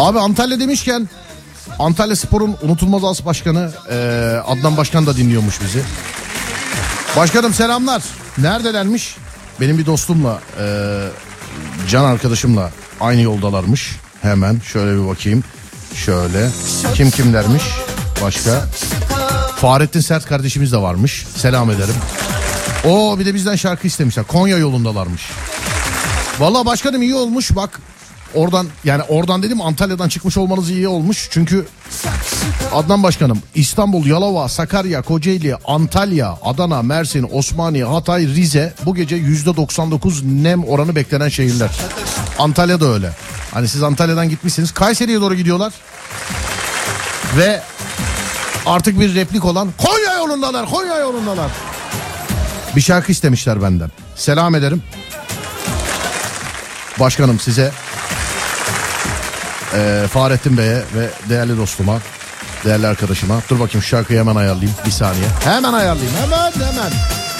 Abi Antalya demişken Antalya Spor'un unutulmaz as başkanı Adnan Başkan da dinliyormuş bizi. Başkanım selamlar. Neredelermiş? Benim bir dostumla can arkadaşımla aynı yoldalarmış. Hemen şöyle bir bakayım. Şöyle kim kimlermiş başka? Fahrettin Sert kardeşimiz de varmış. Selam ederim. O bir de bizden şarkı istemişler. Konya yolundalarmış. Vallahi başkanım iyi olmuş bak. Oradan dedim Antalya'dan çıkmış olmanız iyi olmuş. Çünkü Adnan Başkanım İstanbul, Yalova, Sakarya, Kocaeli, Antalya, Adana, Mersin, Osmaniye, Hatay, Rize bu gece %99 nem oranı beklenen şehirler. Antalya da öyle. Hani siz Antalya'dan gitmişsiniz. Kayseri'ye doğru gidiyorlar. Ve artık bir replik olan Konya yolundalar, Konya yolundalar. Bir şarkı istemişler benden. Selam ederim. Başkanım size, Fahrettin Bey'e ve değerli dostuma, değerli arkadaşıma. Dur bakayım şu şarkıyı hemen ayarlayayım. Bir saniye. Hemen ayarlayayım. Hemen.